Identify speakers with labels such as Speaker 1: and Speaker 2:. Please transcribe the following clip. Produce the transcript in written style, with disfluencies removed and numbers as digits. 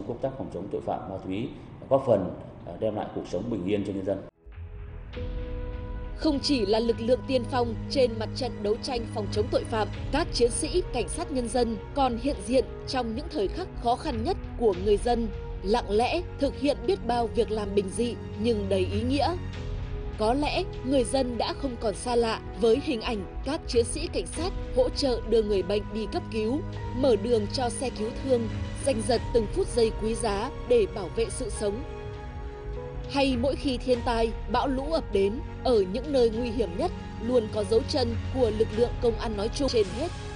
Speaker 1: công tác phòng chống tội phạm ma túy, góp phần đem lại cuộc sống bình yên cho nhân dân.
Speaker 2: Không chỉ là lực lượng tiên phong trên mặt trận đấu tranh phòng chống tội phạm, các chiến sĩ cảnh sát nhân dân còn hiện diện trong những thời khắc khó khăn nhất của người dân, lặng lẽ thực hiện biết bao việc làm bình dị nhưng đầy ý nghĩa. Có lẽ người dân đã không còn xa lạ với hình ảnh các chiến sĩ cảnh sát hỗ trợ đưa người bệnh đi cấp cứu, mở đường cho xe cứu thương, giành giật từng phút giây quý giá để bảo vệ sự sống. Hay mỗi khi thiên tai, bão lũ ập đến, ở những nơi nguy hiểm nhất luôn có dấu chân của lực lượng công an nói chung. Trên hết,